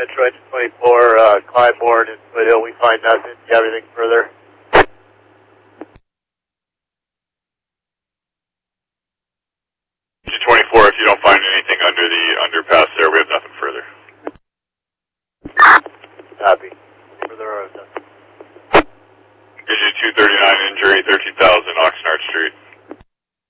Metro Engine 24, Clybourne and Foothill. We find nothing. Do you have anything further?